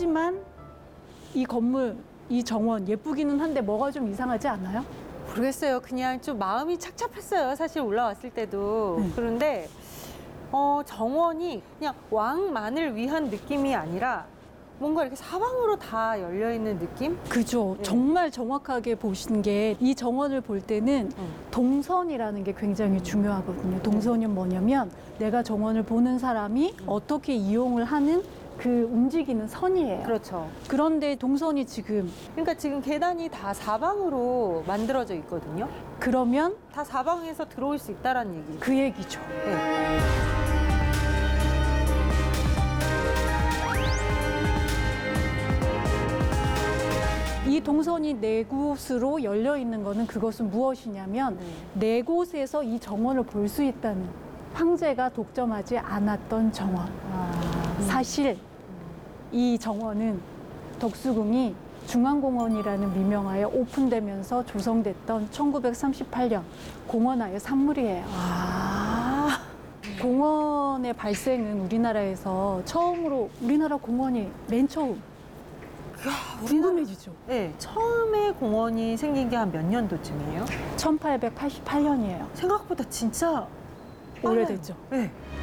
하지만 이 건물, 이 정원 예쁘기는 한데 뭐가 좀 이상하지 않아요? 모르겠어요. 그냥 좀 마음이 착잡했어요. 사실 올라왔을 때도. 네. 그런데 정원이 그냥 왕만을 위한 느낌이 아니라 뭔가 이렇게 사방으로 다 열려있는 느낌? 그죠. 네. 정말 정확하게 보신 게 이 정원을 볼 때는 동선이라는 게 굉장히 중요하거든요. 동선이 뭐냐면 내가 정원을 보는 사람이 어떻게 이용을 하는 그 움직이는 선이에요. 그렇죠. 그런데 동선이 지금 그러니까 지금 계단이 다 사방으로 만들어져 있거든요. 그러면 다 사방에서 들어올 수 있다라는 얘기죠. 그 얘기죠. 네. 이 동선이 네 곳으로 열려 있는 거는 그것은 무엇이냐면 네 곳에서 이 정원을 볼 수 있다는 황제가 독점하지 않았던 정원. 사실 이 정원은 덕수궁이 중앙공원이라는 미명하에 오픈되면서 조성됐던 1938년 공원하의 산물이에요. 공원의 발생은 우리나라에서 처음으로 우리나라 공원이 맨 처음 궁금해지죠. 네, 처음에 공원이 생긴 게 한 몇 년도쯤이에요? 1888년이에요. 생각보다 진짜 오래됐죠. 네.